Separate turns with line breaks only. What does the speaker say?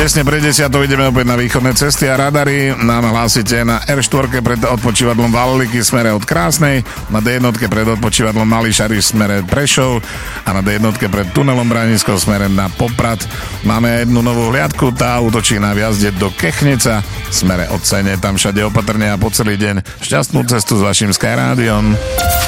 Tesne pred 10 ideme opäť na východné cesty a radary. Nám hlásite na R4 pred odpočívadlom Valliky smere od Krásnej, na D1 pred odpočívadlom Malý Šariš smere Prešov a na D1 pred tunelom Branisko smere na Poprad. Máme jednu novú hliadku, tá útočí na viazde do Kechnica smere od Sene. Tam všade opatrne a po celý deň šťastnú cestu s vašim Skyrádiom.